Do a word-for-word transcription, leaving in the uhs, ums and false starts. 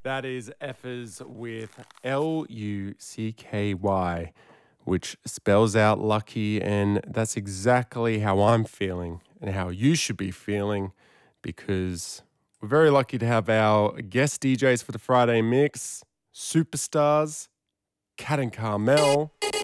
That is Effers with L U C K Y, which spells out lucky. And that's exactly how I'm feeling and how you should be feeling, because we're very lucky to have our guest D Js for the Friday mix, superstars, Kat and Carmel.